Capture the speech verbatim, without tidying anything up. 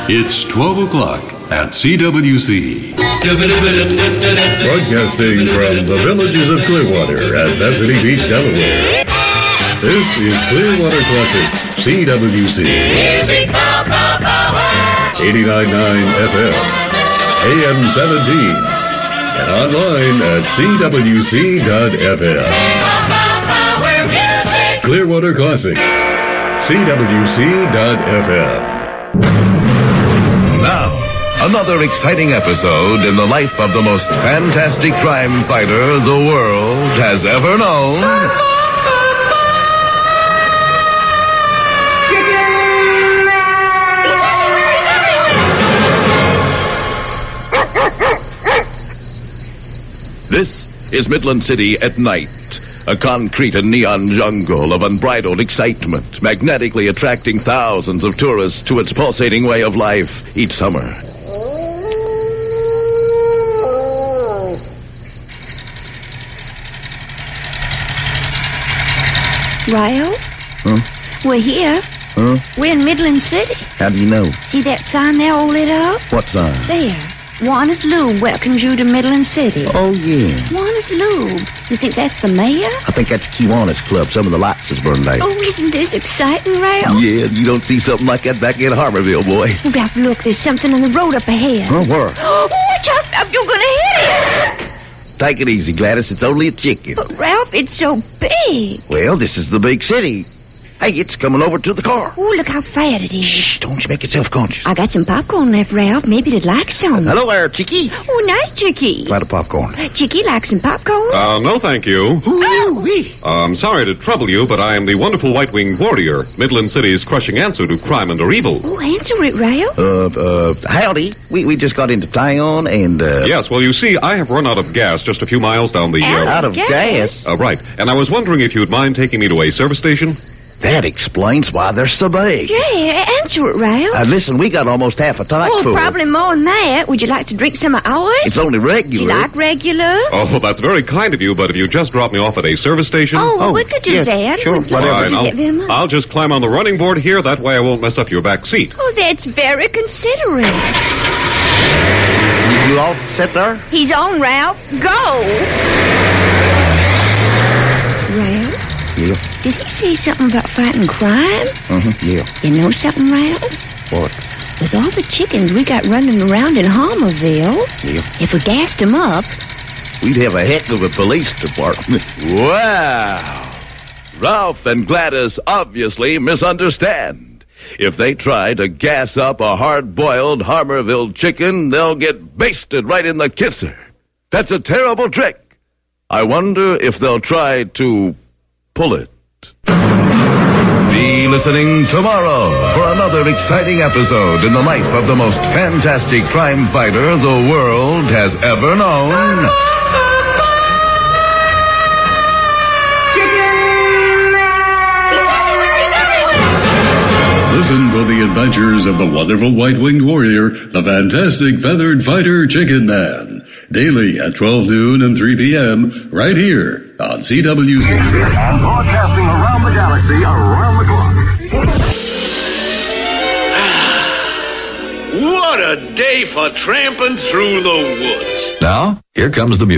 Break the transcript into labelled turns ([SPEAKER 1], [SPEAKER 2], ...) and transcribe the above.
[SPEAKER 1] It's twelve o'clock at C W C.
[SPEAKER 2] Broadcasting from the villages of Clearwater at Bethany Beach, Delaware. This is Clearwater Classics, C W C. eighty-nine point nine F M, A M seventeen, and online at C W C dot F M. Clearwater Classics, C W C dot F M.
[SPEAKER 3] Now, another exciting episode in the life of the most fantastic crime fighter the world has ever known. This is Midland City at night. A concrete and neon jungle of unbridled excitement, magnetically attracting thousands of tourists to its pulsating way of life each summer.
[SPEAKER 4] Ralph?
[SPEAKER 3] Huh?
[SPEAKER 4] We're here.
[SPEAKER 3] Huh?
[SPEAKER 4] We're in Midland City.
[SPEAKER 3] How do you know?
[SPEAKER 4] See that sign there all lit up?
[SPEAKER 3] What sign?
[SPEAKER 4] There. Juana's Lube welcomes you to Midland City.
[SPEAKER 3] Oh, yeah.
[SPEAKER 4] Juana's Lube. You think that's the mayor?
[SPEAKER 3] I think that's Kiwanis Club. Some of the lights is burned out.
[SPEAKER 4] Oh, isn't this exciting, Ralph?
[SPEAKER 3] Yeah, you don't see something like that back in Harborville, boy.
[SPEAKER 4] Ralph, look, there's something on the road up ahead.
[SPEAKER 3] Huh, where?
[SPEAKER 4] Oh, watch out, Ralph, you're gonna hit it!
[SPEAKER 3] Take it easy, Gladys. It's only a chicken.
[SPEAKER 4] But, Ralph, it's so big.
[SPEAKER 3] Well, this is the big city. Hey, it's coming over to the car.
[SPEAKER 4] Oh, look how fat it is.
[SPEAKER 3] Shh, don't you make it self-conscious.
[SPEAKER 4] I got some popcorn left, Ralph. Maybe you'd like some.
[SPEAKER 3] Hello there, Chicky.
[SPEAKER 4] Oh, nice, Chicky.
[SPEAKER 3] Flat of popcorn.
[SPEAKER 4] Chicky likes some popcorn?
[SPEAKER 5] Uh, no, thank you.
[SPEAKER 3] Ooh-wee.
[SPEAKER 5] I'm sorry to trouble you, but I am the wonderful white-winged warrior, Midland City's crushing answer to crime and evil.
[SPEAKER 4] Oh, answer it, Ralph.
[SPEAKER 3] Uh, uh, howdy. We we just got into town and, uh...
[SPEAKER 5] Yes, well, you see, I have run out of gas just a few miles down the...
[SPEAKER 4] Out
[SPEAKER 5] Uh,
[SPEAKER 3] Out of
[SPEAKER 4] Gas?
[SPEAKER 3] gas?
[SPEAKER 5] uh, right, and I was wondering if you'd mind taking me to a service station?
[SPEAKER 3] That explains why they're so big.
[SPEAKER 4] Yeah, answer it, Ralph.
[SPEAKER 3] Uh, listen, we got almost half a tank
[SPEAKER 4] Oh,
[SPEAKER 3] full.
[SPEAKER 4] probably more than that. Would you like to drink some of ours?
[SPEAKER 3] It's only
[SPEAKER 4] Do
[SPEAKER 3] regular.
[SPEAKER 4] you like regular?
[SPEAKER 5] Oh, that's very kind of you, but if you just drop me off at a service station...
[SPEAKER 4] Oh, well,
[SPEAKER 3] Oh,
[SPEAKER 4] we could do
[SPEAKER 3] yeah,
[SPEAKER 4] that.
[SPEAKER 3] sure,
[SPEAKER 4] We'd
[SPEAKER 3] whatever.
[SPEAKER 4] love to
[SPEAKER 5] Fine,
[SPEAKER 4] do
[SPEAKER 5] I'll,
[SPEAKER 4] that very much.
[SPEAKER 5] I'll just climb on the running board here, that way I won't mess up your back seat.
[SPEAKER 4] Oh, that's very considerate.
[SPEAKER 3] You all sit there?
[SPEAKER 4] He's on, Ralph. Go! Ralph,
[SPEAKER 3] Yeah.
[SPEAKER 4] did he say something about fighting crime?
[SPEAKER 3] Uh-huh, yeah.
[SPEAKER 4] You know something, Ralph?
[SPEAKER 3] What?
[SPEAKER 4] With all the chickens we got running around in Harmerville,
[SPEAKER 3] Yeah.
[SPEAKER 4] if we gassed them up,
[SPEAKER 3] We'd have a heck of a police department.
[SPEAKER 6] Wow! Ralph and Gladys obviously misunderstand. If they try to gas up a hard-boiled Harmerville chicken, they'll get basted right in the kisser. That's a terrible trick. I wonder if they'll try to pull it.
[SPEAKER 3] Be listening tomorrow for another exciting episode in the life of the most fantastic crime fighter the world has ever known.
[SPEAKER 1] Listen for the adventures of the wonderful white-winged warrior, the fantastic feathered fighter Chicken Man. Daily at twelve noon and three p.m. right here on C W C.
[SPEAKER 7] And broadcasting around the galaxy, around the clock.
[SPEAKER 8] What a day for tramping through the woods.
[SPEAKER 9] Now, here comes the music.